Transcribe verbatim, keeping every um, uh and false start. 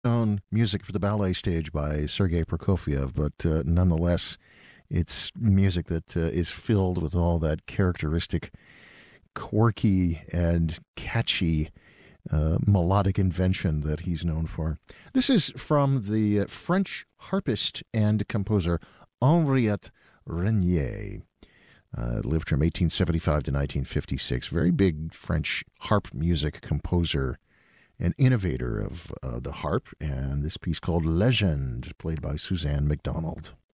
Own music for the ballet stage by Sergei Prokofiev, but uh, nonetheless, it's music that uh, is filled with all that characteristic, quirky, and catchy uh, melodic invention that he's known for. This is from the uh, French harpist and composer Henriette Renier. Uh, lived from eighteen seventy-five to nineteen fifty-six. Very big French harp music composer, an innovator of uh, the harp, and this piece called Legend, played by Suzanne MacDonald.